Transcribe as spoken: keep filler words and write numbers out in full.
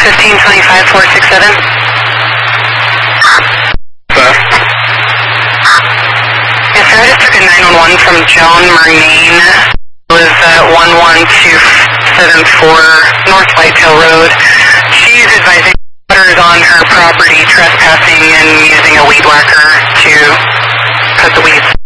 fifteen twenty-five, four six seven. Yes, sir, I just took a nine one one from Joan Murnane. It was uh, one one two seven four North Whitetail Road. She's advising others on her property trespassing and using a weed whacker to cut the weeds.